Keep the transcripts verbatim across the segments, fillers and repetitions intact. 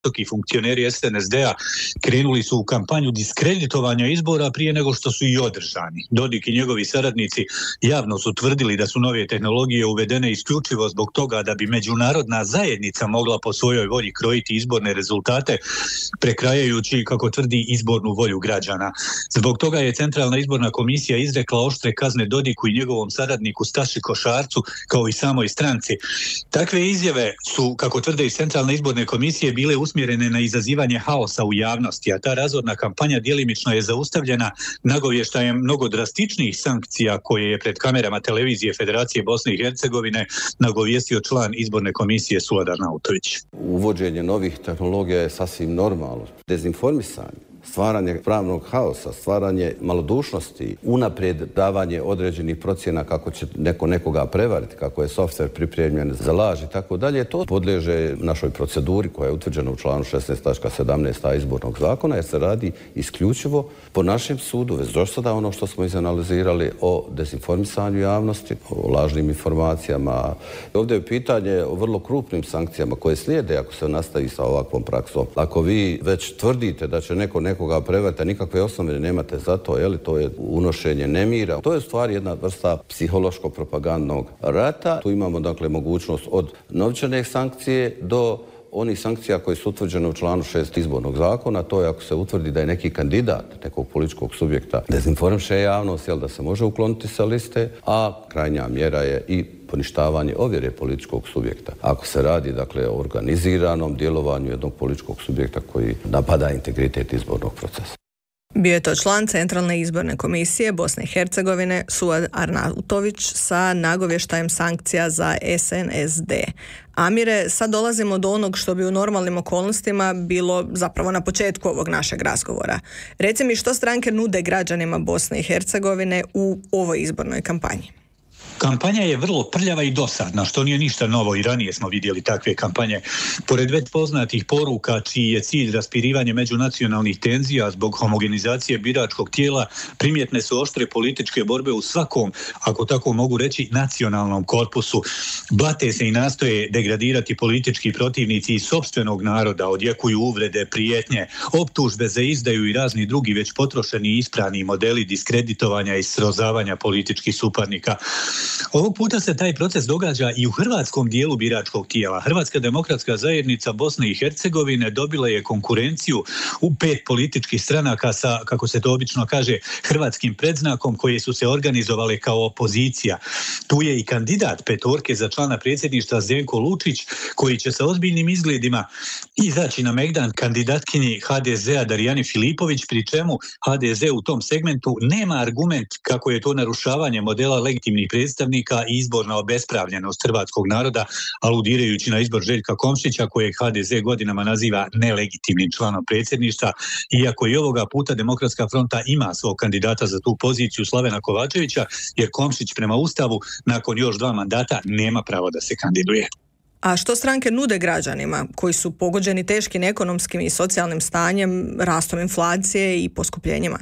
visoki funkcioneri es en es de-a krenuli su u kampanju diskreditovanja izbora prije nego što su i održani. Dodik i njegovi saradnici javno su tvrdili da su nove tehnologije uvedene isključivo zbog toga da bi međunarodna zajednica mogla po svojoj volji krojiti izborne rezultate, prekrajajući, kako tvrdi, izbornu volju građana. Zbog toga je Centralna izborna komisija izrekla oštre kazne Dodiku i njegovom saradniku Staši Košarcu, kao i samoj stranci. Takve izjave su, kako tvrde iz Centralne izborne komisije, bile usmjerene na izazivanje haosa u javnosti, a ta razorna kampanja djelimično je zaustavljena nagovještajem mnogo drastičnijih sankcija koje je pred kamerama televizije Federacije Bosne i Hercegovine nagovijestio član izborne komisije Suladar Nautović. Uvođenje novih tehnologija je sasvim normalno. Dezinformisanje, stvaranje pravnog haosa, stvaranje malodušnosti, unaprijed davanje određenih procjena kako će neko nekoga prevariti, kako je softver pripremljen za laž i tako dalje, to podliježe našoj proceduri koja je utvrđena u članu šesnaest tačka sedamnaest a izbornog zakona, jer se radi isključivo po našem sudu, već do sada ono što smo izanalizirali o dezinformisanju javnosti, o lažnim informacijama. Ovdje je pitanje o vrlo krupnim sankcijama koje slijede ako se nastavi sa ovakvom praksom. Ako vi već tvrdite da će neko nekoga prevariti, nikakve osnove nemate za to, je li to je unošenje nemira. To je u stvari jedna vrsta psihološko-propagandnog rata. Tu imamo dakle mogućnost od novčane sankcije do onih sankcija koje su utvrđene u članu šest izbornog zakona. To je ako se utvrdi da je neki kandidat nekog političkog subjekta dezinformiše javnost, jel da se može ukloniti sa liste, a krajnja mjera je i poništavanje ovjere političkog subjekta. Ako se radi, dakle, o organiziranom djelovanju jednog političkog subjekta koji napada integritet izbornog procesa. Bio je to član Centralne izborne komisije Bosne i Hercegovine Suad Arnautović sa nagovještajem sankcija za es en es de. Amire, sad dolazimo do onog što bi u normalnim okolnostima bilo zapravo na početku ovog našeg razgovora. Reci mi, što stranke nude građanima Bosne i Hercegovine u ovoj izbornoj kampanji? Kampanja je vrlo prljava i dosadna, što nije ništa novo, i ranije smo vidjeli takve kampanje. Pored već poznatih poruka čiji je cilj raspirivanje međunacionalnih tenzija zbog homogenizacije biračkog tijela, primjetne su oštre političke borbe u svakom, ako tako mogu reći, nacionalnom korpusu. Blate se i nastoje degradirati politički protivnici iz sopstvenog naroda, odjekuju uvrede, prijetnje, optužbe za izdaju i razni drugi već potrošeni i isprani modeli diskreditovanja i srozavanja političkih suparnika. Ovog puta se taj proces događa i u hrvatskom dijelu biračkog tijela. Hrvatska demokratska zajednica Bosne i Hercegovine dobila je konkurenciju u pet političkih stranaka sa, kako se to obično kaže, hrvatskim predznakom, koje su se organizovale kao opozicija. Tu je i kandidat petorke za člana predsjedništva Zdenko Lučić, koji će sa ozbiljnim izgledima izaći na megdan kandidatkinji ha de zea Darijani Filipović, pri čemu ha de ze u tom segmentu nema argument kako je to narušavanje modela legitimnih predstavnika i izborna obespravljenost hrvatskog naroda, aludirajući na izbor Željka Komšića, kojeg ha de ze godinama naziva nelegitimnim članom predsjedništva, iako i ovoga puta Demokratska fronta ima svog kandidata za tu poziciju, Slavena Kovačevića, jer Komšić prema Ustavu nakon još dva mandata nema pravo da se kandiduje. A što stranke nude građanima koji su pogođeni teškim ekonomskim i socijalnim stanjem, rastom inflacije i poskupljenjima?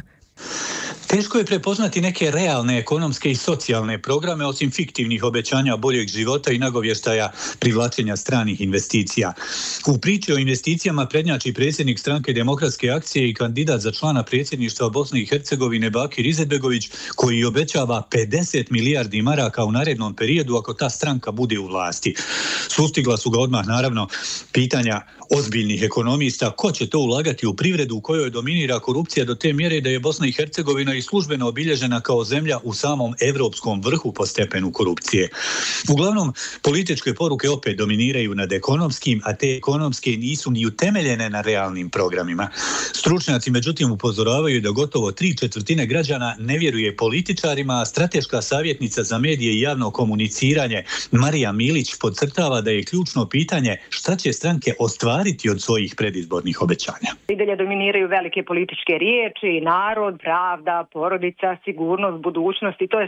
Teško je prepoznati neke realne ekonomske i socijalne programe, osim fiktivnih obećanja boljeg života i nagovještaja privlačenja stranih investicija. U priči o investicijama prednjači predsjednik stranke Demokratske akcije i kandidat za člana predsjedništva Bosne i Hercegovine Bakir Izetbegović, koji obećava pedeset milijardi maraka u narednom periodu ako ta stranka bude u vlasti. Sustigla su ga odmah, naravno, pitanja ozbiljnih ekonomista ko će to ulagati u privredu u kojoj dominira korupcija do te mjere da je Bosna i Hercegovina i službeno obilježena kao zemlja u samom evropskom vrhu po stepenu korupcije. Uglavnom, političke poruke opet dominiraju nad ekonomskim, a te ekonomske nisu ni utemeljene na realnim programima. Stručnjaci, međutim, upozoravaju da gotovo tri četvrtine građana ne vjeruje političarima, a strateška savjetnica za medije i javno komuniciranje Marija Milić podcrtava da je ključno pitanje šta će stranke ostvariti od svojih predizbornih obećanja. I dalje dominiraju velike političke riječi, narod, pravda, porodica, sigurnost, budućnost, i to je sve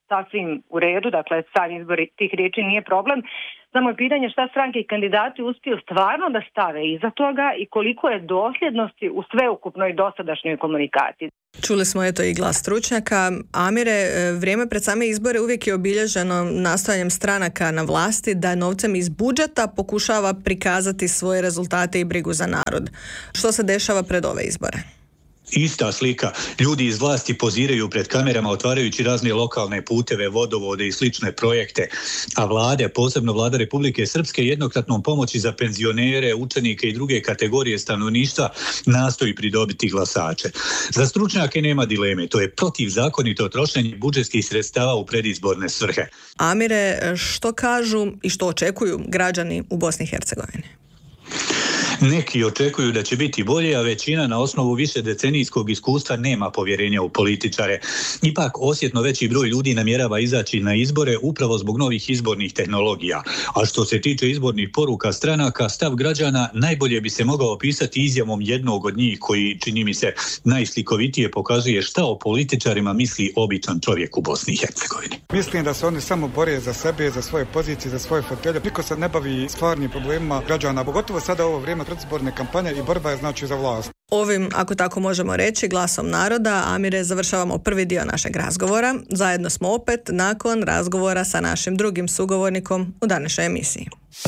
sasvim u redu, dakle sam izbor tih riječi nije problem. Samo je pitanje šta stranke i kandidati uspiju stvarno da stave iza toga i koliko je dosljednosti u sveukupnoj dosadašnjoj komunikaciji. Čuli smo eto i glas stručnjaka. Amire, vrijeme pred same izbore uvijek je obilježeno nastojanjem stranaka na vlasti da novcem iz budžeta pokušava prikazati svoje rezultate i brigu za narod. Što se dešava pred ove izbore? Ista slika. Ljudi iz vlasti poziraju pred kamerama otvarajući razne lokalne puteve, vodovode i slične projekte, a vlade, posebno vlada Republike Srpske, jednokratnom pomoći za penzionere, učenike i druge kategorije stanovništva nastoji pridobiti glasače. Za stručnjake nema dileme, to je protivzakonito trošenje budžetskih sredstava u predizborne svrhe. Amire, što kažu i što očekuju građani u Bosni i Hercegovini? Neki očekuju da će biti bolje, a većina na osnovu više decenijskog iskustva nema povjerenja u političare. Ipak osjetno veći broj ljudi namjerava izaći na izbore upravo zbog novih izbornih tehnologija. A što se tiče izbornih poruka stranaka, stav građana najbolje bi se mogao opisati izjavom jednog od njih koji, čini mi se, najslikovitije pokazuje šta o političarima misli običan čovjek u Bosni i Hercegovini. Mislim da se oni samo bore za sebe, za svoje pozicije, za svoje fotelje. Niko se ne bavi stvarnim problemima građana, pogotovo sada ovo vrijeme predizborne kampanje i borba je znači za vlast. Ovim, ako tako možemo reći, glasom naroda, Amire, završavamo prvi dio našeg razgovora. Zajedno smo opet nakon razgovora sa našim drugim sugovornikom u današnjoj emisiji.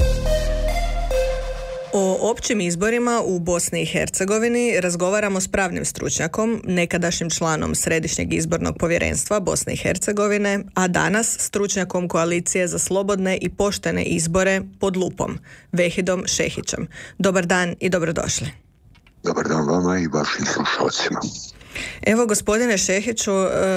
O općim izborima u Bosni i Hercegovini razgovaramo s pravnim stručnjakom, nekadašnjim članom Središnjeg izbornog povjerenstva Bosne i Hercegovine, a danas stručnjakom Koalicije za slobodne i poštene izbore Pod lupom, Vehidom Šehićem. Dobar dan i dobrodošli. Dobar dan vama i vašim slušalcima. Evo, gospodine Šehiću,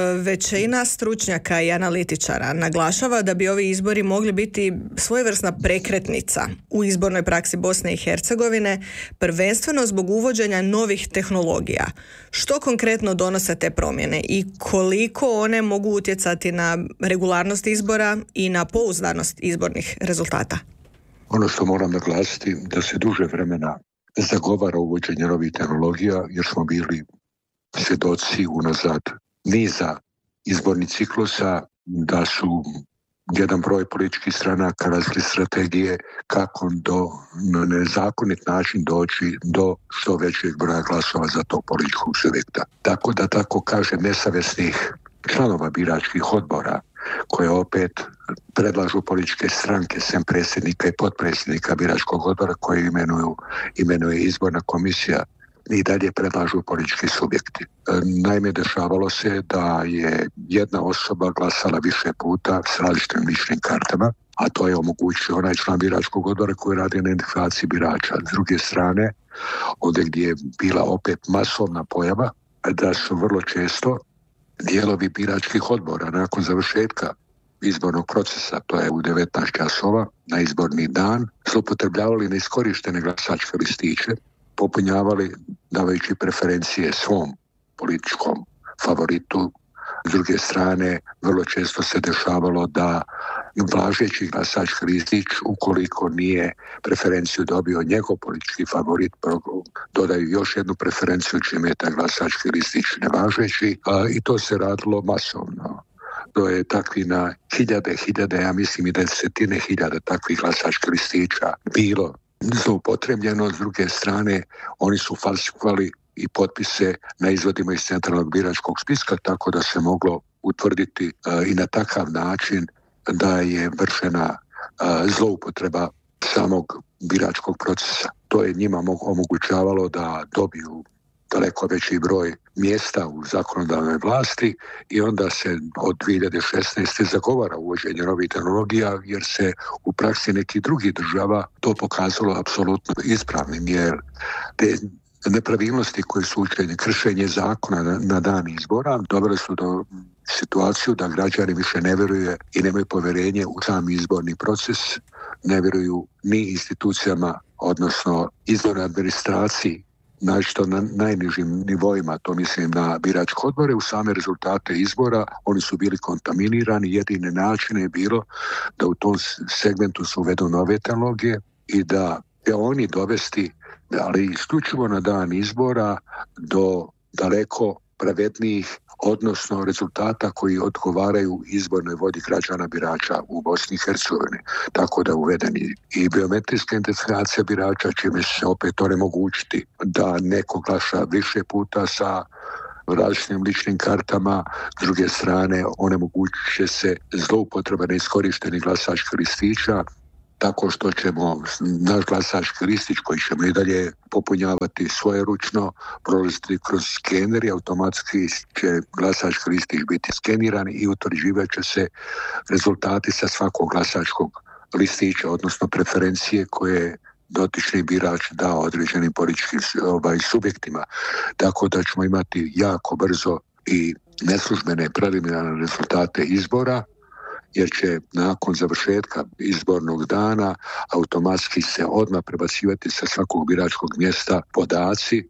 većina stručnjaka i analitičara naglašava da bi ovi izbori mogli biti svojevrsna prekretnica u izbornoj praksi Bosne i Hercegovine, prvenstveno zbog uvođenja novih tehnologija. Što konkretno donose te promjene i koliko one mogu utjecati na regularnost izbora i na pouzdanost izbornih rezultata? Ono što moram naglasiti da se duže vremena zagovara uvođenje novih tehnologija, jer smo bili svjedoci unazad niza izbornih ciklusa da su jedan broj političkih stranaka razvili strategije kako do, na nezakonit način doći do što većeg broja glasova za tog političkog subjekta. Tako da, tako kaže, nesavjesnih članova biračkih odbora koje opet predlažu političke stranke sem predsjednika i potpredsjednika biračkog odbora koje imenuju, imenuje izborna komisija, i dalje predlažu politički subjekti. Naime, dešavalo se da je jedna osoba glasala više puta s različitim ličnim kartama, a to je omogućio onaj član biračkog odbora koji radi na identifikaciji birača. S druge strane, ovdje gdje je bila opet masovna pojava, da su vrlo često dijelovi biračkih odbora nakon završetka izbornog procesa, to je u devetnaest časova na izborni dan, zloupotrebljavali neiskorištene glasačke listiće, popunjavali davajući preferencije svom političkom favoritu. S druge strane, vrlo često se dešavalo da važeći glasački listić, ukoliko nije preferenciju dobio njegov politički favorit, dodaju još jednu preferenciju čime je taj glasački listić nevažeći, i to se radilo masovno. To je takvi na hiljade, hiljade, ja mislim i desetine hiljada takvih glasačkih listića bilo zloupotrebljeno. S druge strane, oni su falsifikovali i potpise na izvodima iz centralnog biračkog spiska, tako da se moglo utvrditi uh, i na takav način da je vršena uh, zloupotreba samog biračkog procesa. To je njima omogućavalo da dobiju daleko veći broj mjesta u zakonodavnoj vlasti i onda se od dvije hiljade šesnaeste. zagovara uvođenje novih tehnologija, jer se u praksi nekih drugih država to pokazalo apsolutno ispravnim, jer te nepravilnosti koje su učinjene, kršenje zakona na, na dan izbora, dovele su do situaciju da građani više ne vjeruju i nemaju povjerenje u sam izborni proces, ne vjeruju ni institucijama, odnosno izbornoj administraciji, našto na najnižim nivoima, to mislim na biračke odbore, u same rezultate izbora, oni su bili kontaminirani. Jedini način je bilo da u tom segmentu se uvedu nove tehnologije i da će oni dovesti, ali isključivo na dan izbora, do daleko pravednijih, odnosno rezultata koji odgovaraju izbornoj volji građana birača u Bosni i Hercegovini. Tako da uvedeni i biometrijska identifikacija birača, čime se opet onemogućiti da neko glasa više puta sa različitim ličnim kartama, s druge strane onemogućit će se zloupotreba neiskorištenih glasačkih listića, tako što ćemo naš glasački listić koji ćemo i dalje popunjavati svojeručno, prolaziti kroz skener i automatski će glasački listić biti skeniran i utvrđivat će se rezultati sa svakog glasačkog listića, odnosno preferencije koje dotični birač dao određenim političkim ovaj, subjektima. Tako da ćemo imati jako brzo i neslužbene preliminarne rezultate izbora, jer će nakon završetka izbornog dana automatski se odmah prebacivati sa svakog biračkog mjesta podaci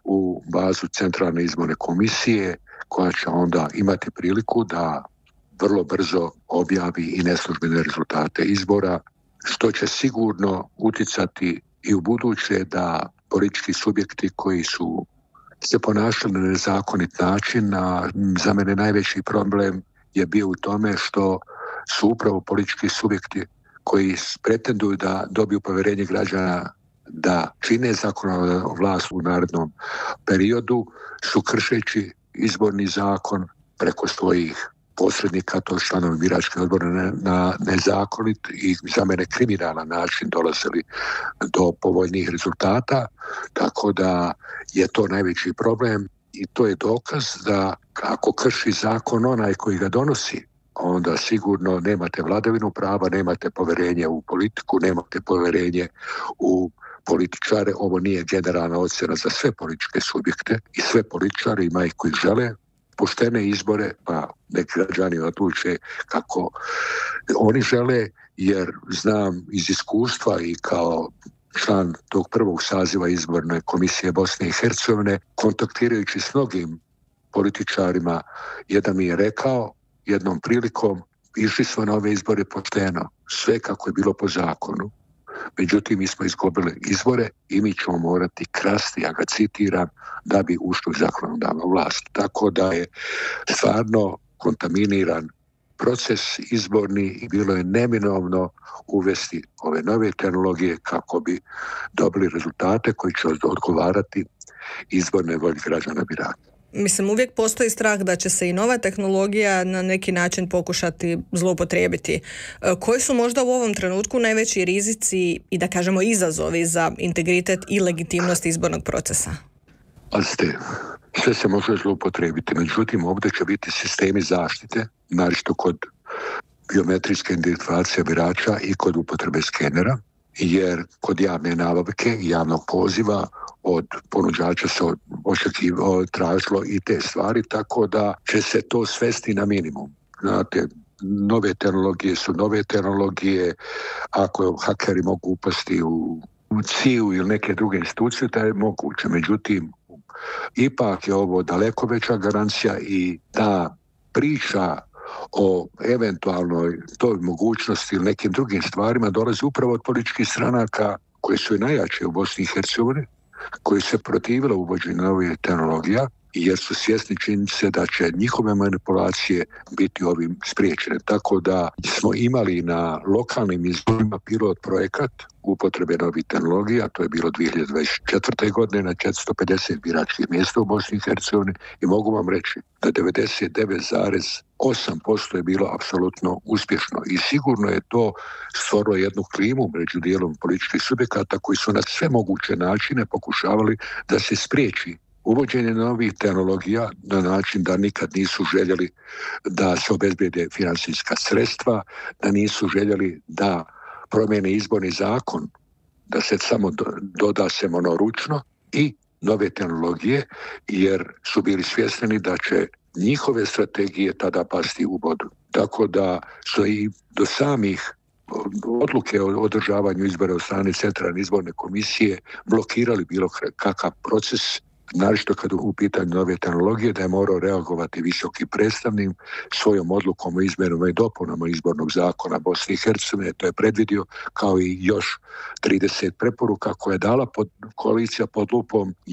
u bazu Centralne izborne komisije, koja će onda imati priliku da vrlo brzo objavi i neslužbene rezultate izbora, što će sigurno utjecati i u buduće da politički subjekti koji su se ponašali na nezakonit način, a za mene najveći problem je bio u tome što su upravo politički subjekti koji pretenduju da dobiju povjerenje građana da čine zakonodavnu vlast u narednom periodu, su kršeći izborni zakon preko svojih posrednika, to članovi biračkih odbora, na, na nezakonit i za mene kriminalan način dolazili do povoljnih rezultata, tako da je to najveći problem i to je dokaz da ako krši zakon onaj koji ga donosi, onda sigurno nemate vladavinu prava, nemate povjerenje u politiku, nemate povjerenje u političare. Ovo nije generalna ocjena za sve političke subjekte i sve političare, ima ih koji žele poštene izbore, pa neki građani odluče kako oni žele, jer znam iz iskustva i kao član tog prvog saziva izborne komisije Bosne i Hercegovine, kontaktirajući s mnogim političarima, jedan mi je rekao jednom prilikom, išli smo na ove izbore pošteno, sve kako je bilo po zakonu. Međutim, mi smo izgubili izbore i mi ćemo morati krasti, ja ga citiram, da bi ušli u zakonodavnu vlast. Tako da je stvarno kontaminiran proces izborni i bilo je neminovno uvesti ove nove tehnologije kako bi dobili rezultate koji će odgovarati izborne volji građana birača. Mislim, uvijek postoji strah da će se i nova tehnologija na neki način pokušati zloupotrijebiti. Koji su možda u ovom trenutku najveći rizici i da kažemo izazovi za integritet i legitimnost izbornog procesa? Pazite, sve se može zloupotrijebiti, međutim ovdje će biti sistemi zaštite, naročito kod biometrijske identifikacije birača i kod upotrebe skenera, jer kod javne nabavke i javnog poziva od ponuđača se očekivalo, tražilo i te stvari, tako da će se to svesti na minimum. Znate, nove tehnologije su nove tehnologije, ako hakeri mogu upasti u, u C I U ili neke druge institucije, to je moguće. Međutim, ipak je ovo daleko veća garancija i ta priča o eventualnoj toj mogućnosti ili nekim drugim stvarima dolazi upravo od političkih stranaka koje su i najjače u Bosni i Hercegovini, koji se protivile uvođenju novih tehnologija jer su svjesni činjenice da će njihove manipulacije biti ovim spriječene. Tako da smo imali na lokalnim izborima pilot projekat upotrebe novih tehnologija, to je bilo dvije hiljade dvadeset četvrte. godine na četiristo pedeset biračkih mjesta u Bosni i Hercegovini i mogu vam reći da devedeset devet zarez osam posto je bilo apsolutno uspješno i sigurno je to stvorilo jednu klimu među dijelom političkih subjekata koji su na sve moguće načine pokušavali da se spriječi uvođenje novih tehnologija na način da nikad nisu željeli da se obezbijede financijska sredstva, da nisu željeli da promijene izborni zakon, da se samo doda se monoručno i nove tehnologije, jer su bili svjesni da će njihove strategije tada pasti u vodu. Tako da su i do samih odluke o održavanju izbora od strane Centralne izborne komisije blokirali bilo kakav proces, naročito kad u pitanju nove tehnologije, da je morao reagovati visoki predstavnik svojom odlukom o izmjenama i dopunama izbornog zakona Bosne i Hercegovine. To je predvidio kao i još trideset preporuka koje je dala pod, koalicija pod lupom, jer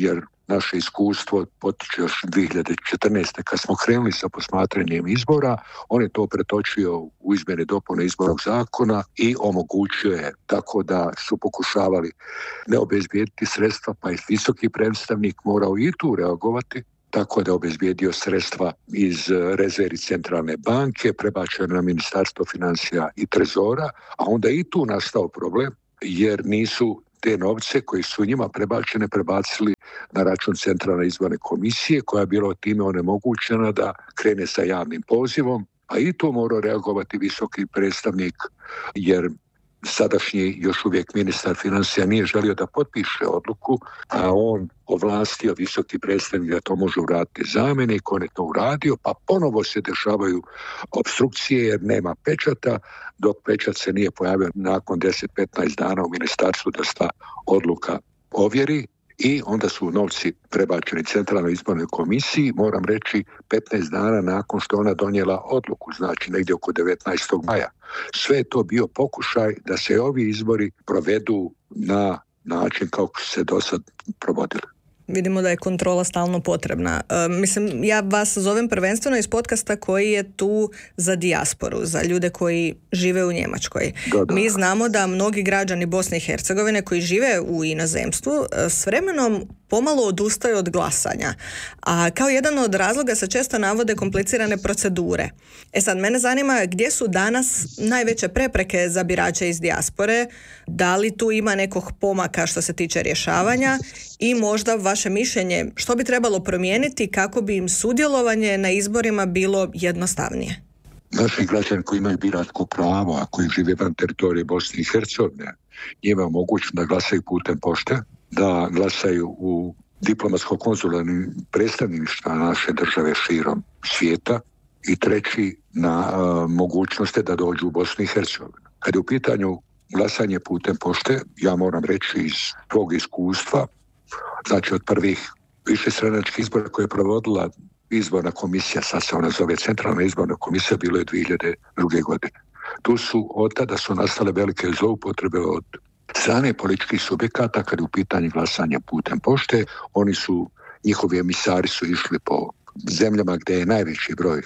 naše iskustvo potiče još dvije hiljade četrnaeste. kad smo krenuli sa posmatranjem izbora, on je to pretočio u izmjene i dopune izbornog zakona i omogućio je, tako da su pokušavali ne obezbijediti sredstva, pa i visoki predstavnik morao i tu reagovati, tako da je obezbijedio sredstva iz rezervi centralne banke, prebačeno na Ministarstvo financija i trezora, a onda i tu nastao problem, jer nisu te novce koji su njima prebačene prebacili na račun Centralne izborne komisije, koja je bila time onemogućena da krene sa javnim pozivom, a i to morao reagovati visoki predstavnik, jer sadašnji još uvijek ministar financija nije želio da potpiše odluku, a on ovlastio visoki predstavnik da to može uraditi zamjenik, on je to uradio, pa ponovo se dešavaju opstrukcije jer nema pečata, dok pečat se nije pojavio nakon deset do petnaest dana u ministarstvu da sta odluka ovjeri. I onda su novci prebačeni Centralnoj izbornoj komisiji, moram reći petnaest dana nakon što ona donijela odluku, znači negdje oko devetnaestog maja. Sve je to bio pokušaj da se ovi izbori provedu na način kako su se do sad provodili. Vidimo da je kontrola stalno potrebna. E, mislim, ja vas zovem prvenstveno iz podcasta koji je tu za dijasporu, za ljude koji žive u Njemačkoj. Da, da. Mi znamo da mnogi građani Bosne i Hercegovine koji žive u inozemstvu s vremenom pomalo odustaju od glasanja. A kao jedan od razloga se često navode komplicirane procedure. E sad, mene zanima gdje su danas najveće prepreke za birače iz dijaspore, da li tu ima nekog pomaka što se tiče rješavanja i možda vaše mišljenje što bi trebalo promijeniti kako bi im sudjelovanje na izborima bilo jednostavnije. Naši građani koji imaju biračko pravo, a koji žive van teritorije Bosne i Hercegovine, njima je mogućno da glasaju putem pošte, da glasaju u diplomatsko-konzularnim predstavništvima naše države širom svijeta i treći na uh, mogućnosti da dođu u Bosnu i Hercegovinu. Kad je u pitanju glasanje putem pošte, ja moram reći iz svog iskustva, znači od prvih višestranačkih izbora koje je provodila izborna komisija, sad se ona zove Centralna izborna komisija, bilo je dvije hiljade druge. godine. Tu su od tada su nastale velike zloupotrebe od strane političkih subjekata kad je u pitanju glasanja putem pošte. Oni su, njihovi emisari su išli po zemljama gdje je najveći broj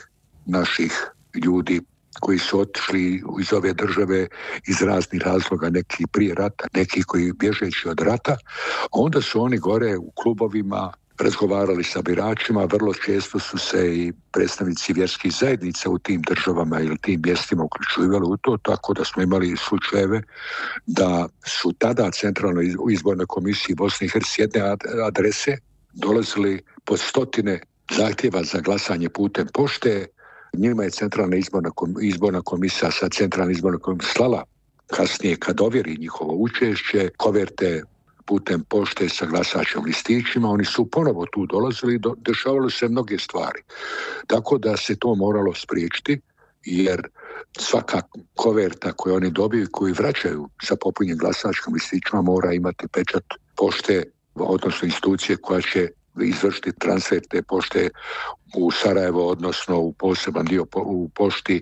naših ljudi koji su otišli iz ove države iz raznih razloga, neki prije rata, neki koji bježeći od rata. Onda su oni gore u klubovima razgovarali sa biračima, vrlo često su se i predstavnici vjerskih zajednica u tim državama ili tim mjestima uključivali u to, tako da smo imali slučajeve da su tada Centralnoj izbornoj komisiji Bosne i Hercegovine s jedne adrese dolazili po stotine zahtjeva za glasanje putem pošte. Njima je Centralna izborna, izborna komisija sa Centralna izborna komisija slala kasnije kad ovjeri njihovo učešće, koverte putem pošte sa glasačkim listićima, oni su ponovo tu dolazili i do, dešavalo se mnoge stvari. Tako da se to moralo spriječiti, jer svaka koverta koju oni dobiju i koju vraćaju sa popunjenim glasačkim listićima mora imati pečat pošte, odnosno institucije koja će izvršiti transfer te pošte u Sarajevo, odnosno u poseban dio po, u pošti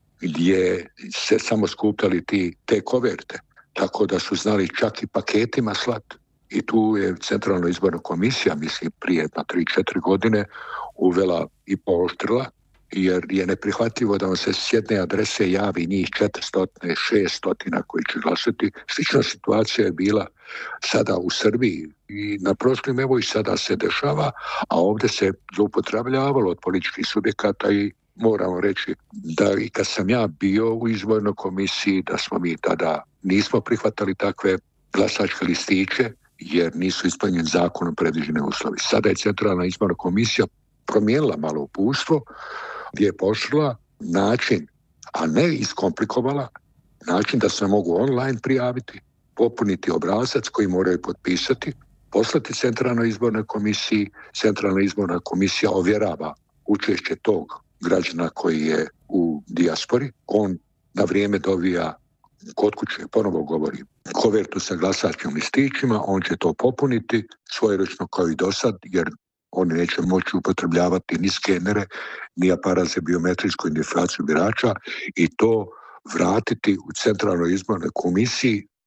gdje se samo skupljali ti, te koverte. Tako da su znali čak i paketima slati. I tu je Centralna izborna komisija, mislim, prije na tri četiri godine uvela i pooštrila, jer je neprihvatljivo da vam se s jedne adrese javi njih četiristo, šesto koji će glasati. Slična situacija je bila sada u Srbiji i na prošlim, evo i sada se dešava, a ovdje se zloupotrebljavalo od političkih subjekata i moramo reći da i kad sam ja bio u izbornoj komisiji, da smo mi tada nismo prihvatali takve glasačke listiće jer nisu ispunjeni zakonom predviđene uslovi. Sada je Centralna izborna komisija promijenila malo uputstvo gdje je pošla način, a ne iskomplikovala, način da se mogu online prijaviti, popuniti obrazac koji moraju potpisati, poslati Centralnoj izbornoj komisiji. Centralna izborna komisija ovjerava učešće tog građana koji je u dijaspori. On na vrijeme dobija kod kuće, ponovo govorim, kovertu sa glasačkim listićima, on će to popuniti svojeručno kao i do sad, jer oni neće moći upotrebljavati ni skenere, ni aparat za biometrijsku identifikaciju birača i to vratiti u Centralnoj izbornoj komisiji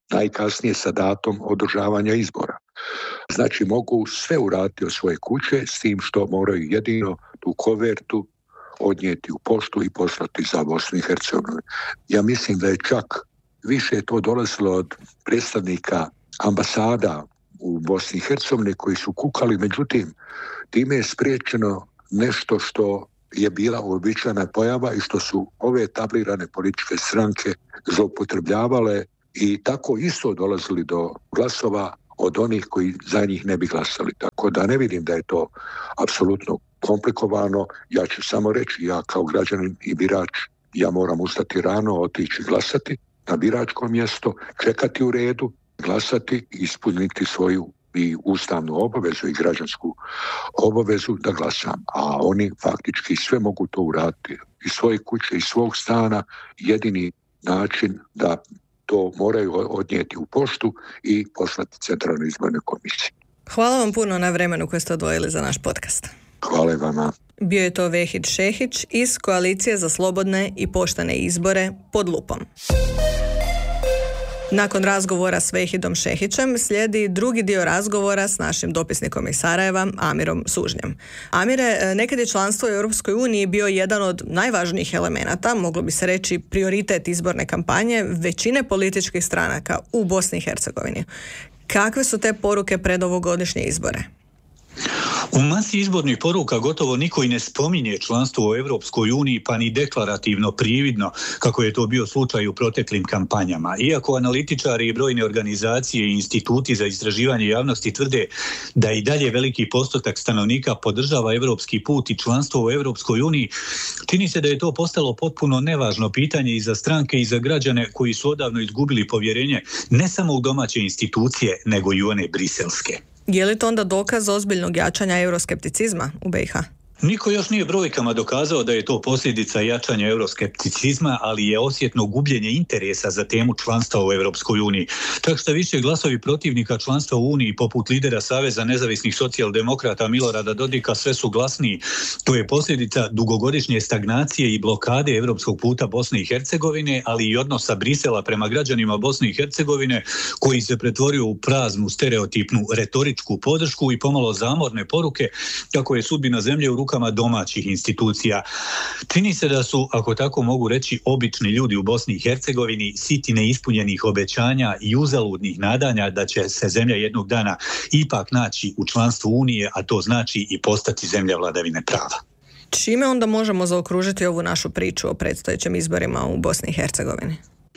najkasnije sa datom održavanja izbora. Znači mogu sve uraditi od svoje kuće s tim što moraju jedino tu kovertu odnijeti u poštu i poslati za Bosnu i Hercegovinu. Ja mislim da je čak više to dolazilo od predstavnika ambasada u Bosni i Hercegovini koji su kukali, međutim time je spriječeno nešto što je bila uobičajena pojava i što su ove etablirane političke stranke zloupotrebljavale i tako isto dolazili do glasova od onih koji za njih ne bi glasali. Tako da ne vidim da je to apsolutno komplikovano. Ja ću samo reći, ja kao građanin i birač, ja moram ustati rano, otići glasati na biračko mjesto, čekati u redu, glasati i ispuniti svoju i ustavnu obavezu i građansku obavezu da glasam. A oni faktički sve mogu to uraditi iz svoje kuće, iz svog stana. Jedini način da to moraju odnijeti u poštu i poslati Centralnoj izbornoj komisiji. Hvala vam puno na vremenu koje ste odvojili za naš podcast. Hvala vama. Bio je to Vehid Šehić iz Koalicije za slobodne i poštene izbore Pod lupom. Nakon razgovora s Vehidom Šehićem slijedi drugi dio razgovora s našim dopisnikom iz Sarajeva, Amirom Sužnjem. Amire, nekad je članstvo u Europskoj uniji bio jedan od najvažnijih elemenata, moglo bi se reći prioritet izborne kampanje većine političkih stranaka u Bosni i Hercegovini. Kakve su te poruke pred ovogodišnje izbore? U masi izbornih poruka gotovo niko i ne spominje članstvo u Europskoj uniji, pa ni deklarativno, prividno, kako je to bio slučaj u proteklim kampanjama. Iako analitičari i brojne organizacije i instituti za istraživanje javnosti tvrde da i dalje veliki postotak stanovnika podržava europski put i članstvo u Europskoj uniji, čini se da je to postalo potpuno nevažno pitanje i za stranke i za građane koji su odavno izgubili povjerenje ne samo u domaće institucije, nego i u one briselske. Je li to onda dokaz ozbiljnog jačanja euroskepticizma u be i ha? Niko još nije brojkama dokazao da je to posljedica jačanja euroskepticizma, ali je osjetno gubljenje interesa za temu članstva u Europskoj uniji. Čak što više glasovi protivnika članstva u Uniji, poput lidera Saveza nezavisnih socijaldemokrata Milorada Dodika, sve su glasniji. To je posljedica dugogodišnje stagnacije i blokade europskog puta Bosne i Hercegovine, ali i odnosa Brisela prema građanima Bosne i Hercegovine, koji se pretvorio u praznu, stereotipnu, retoričku podršku i pomalo zamorne poruke kako je sudbina zemlje u rukama domaćih institucija. Čini se da su, ako tako mogu reći, obični ljudi u Bosni i Hercegovini siti neispunjenih obećanja i uzaludnih nadanja da će se zemlja jednog dana ipak naći u članstvu Unije, a to znači i postati zemlja vladavine prava. Čime onda možemo zaokružiti ovu našu priču o predstojećim izborima u Bosni i Hercegovini?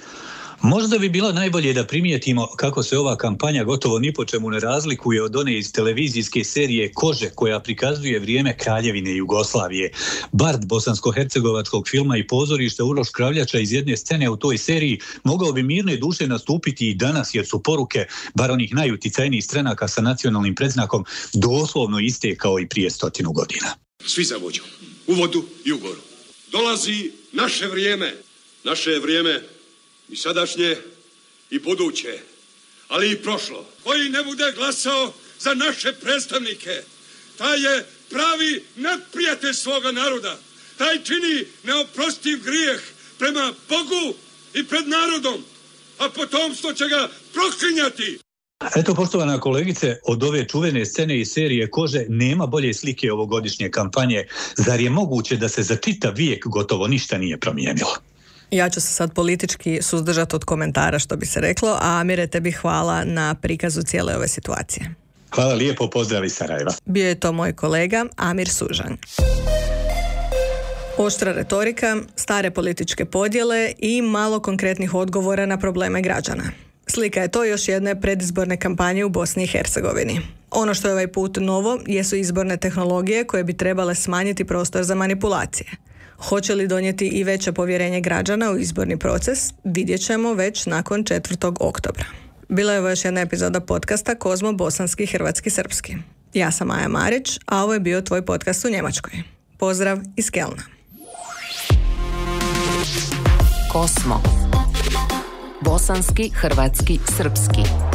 Možda bi bilo najbolje da primijetimo kako se ova kampanja gotovo ni po čemu ne razlikuje od one iz televizijske serije Kože, koja prikazuje vrijeme Kraljevine Jugoslavije. Bard bosansko-hercegovačkog filma i pozorišta Uroš Kravljača iz jedne scene u toj seriji mogao bi mirne duše nastupiti i danas, jer su poruke, bar onih najuticajnijih stranaka sa nacionalnim predznakom, doslovno iste kao i prije stotinu godina. Svi za vođu, u vodu i u goru. Dolazi naše vrijeme, naše vrijeme i sadašnje i buduće, ali i prošlo. Koji ne bude glasao za naše predstavnike, taj je pravi neprijatelj svoga naroda. Taj čini neoprostiv grijeh prema Bogu i pred narodom, a potomstvo će ga proklinjati. Eto, poštovana kolegice, od ove čuvene scene iz serije Kože nema bolje slike ovogodišnje kampanje. Zar je moguće da se za čitav vijek gotovo ništa nije promijenilo? Ja ću se sad politički suzdržati od komentara, što bi se reklo, a Amire, tebi hvala na prikazu cijele ove situacije. Hvala lijepo, pozdrav iz Sarajeva. Bio je to moj kolega Amir Sužanj. Oštra retorika, stare političke podjele i malo konkretnih odgovora na probleme građana. Slika je to još jedne predizborne kampanje u Bosni i Hercegovini. Ono što je ovaj put novo jesu izborne tehnologije koje bi trebale smanjiti prostor za manipulacije. Hoće li donijeti i veće povjerenje građana u izborni proces, vidjet ćemo već nakon četvrtog oktobra. Bila je ovo još jedna epizoda podcasta Kozmo bosanski, hrvatski, srpski. Ja sam Maja Marić, a ovo je bio tvoj podcast u Njemačkoj. Pozdrav iz Kelna. Kozmo. Bosanski, hrvatski, srpski.